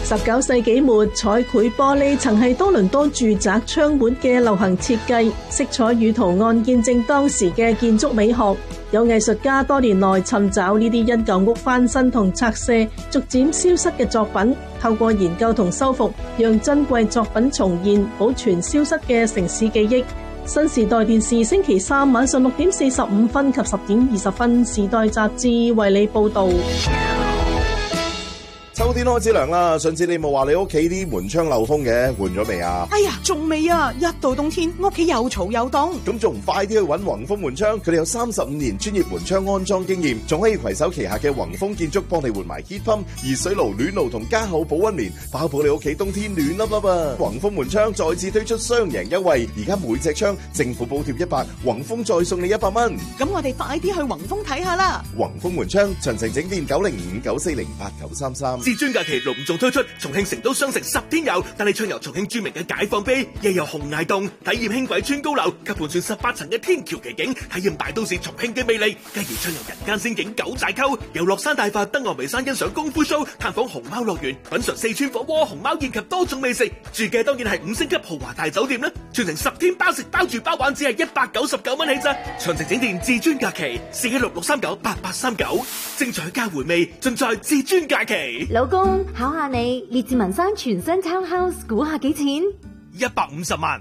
19世紀末，彩繪玻璃曾係多倫多住宅窗門嘅流行設計，色彩與圖案見證當時嘅建築美學。有藝術家多年來尋找呢啲因舊屋翻新同拆卸逐漸消失嘅作品，透過研究同修復，讓珍貴作品重現，保存消失嘅城市記憶。新時代電視星期三晚上6點45分及10點20分，時代雜誌為你報道。 秋天開始涼啦，上次你冇話你屋企啲門窗漏風嘅，換咗未啊？ 哎呀，仲未啊！一到冬天，屋企又嘈又凍。 咁仲唔快啲去揾宏豐門窗？佢哋有35年專業門窗安裝經驗，仲可以攜手旗下嘅宏豐建築幫你換埋 heat pump、熱水爐、暖爐同加厚保溫棉，包保你屋企冬天暖粒粒啊！宏豐門窗再次推出雙贏優惠，而家每隻窗政府補貼100，宏豐再送你100蚊。 咁我哋快啲去宏豐睇下啦！ 宏豐門窗，詳情整電90594089933。 至尊假期隆重推出重慶成都雙城10天遊，帶你暢遊重慶著名嘅解放碑，又遊洪崖洞，體驗輕軌穿高樓及盤旋18層嘅天橋奇景，體驗大都市重慶嘅魅力。繼而暢遊人間仙境九寨溝，遊樂山大佛、登岸眉山欣賞功夫 show，探訪熊貓樂園，品嘗四川火鍋、熊貓宴及多種美食。住嘅當然係5星級豪華大酒店啦，全程10天包食包住包玩，只係199蚊起咋。詳情整電至尊假期416-639-8839，精彩加回味盡在至尊假期。 老公，考下你，列治文山全新 townhouse 估下幾錢 ？150萬。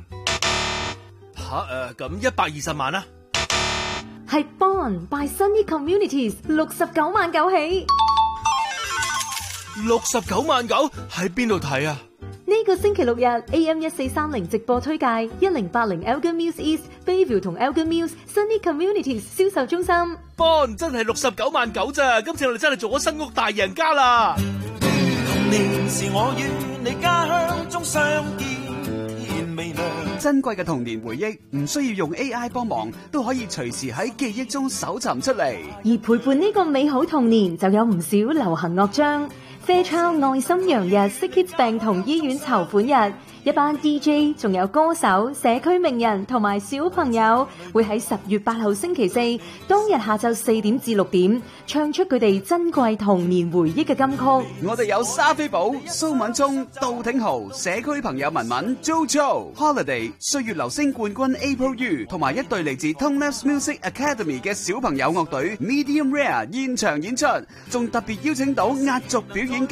咁120萬啦。 係 Bond by Sunny Communities 69萬9起。 69萬9喺邊度睇啊？ 呢個星期6日 AM1430 直播推介1080 Elgin Mills East Bayview 同 Elgin Mills Sunny Communities 銷售中心。 Bond 真係69萬9咋，今次我哋真係做咗新屋大贏家啦！ 童年是我與你家鄉中相見未亮， 珍貴嘅童年回憶唔需要用 AI 幫忙，都可以隨時喺記憶中搜尋出嚟。 而陪伴呢個美好童年，就有唔少流行樂章。Fairchild 愛心洋日 Sick Kids 病童醫院籌款日，一班 DJ 仲有歌手、社區名人同埋小朋友會喺10月8號星期4當日下晝4點至6點唱出佢哋珍貴童年回憶嘅金曲。 我哋有沙菲寶、蘇敏聰、杜挺豪、社區朋友文文、JoJo、Holiday、歲月流星冠軍 April U 同埋一隊嚟自 Tonelabs Music Academy 嘅小朋友樂隊 Medium Rare 現場演出，仲特別邀請到壓軸表演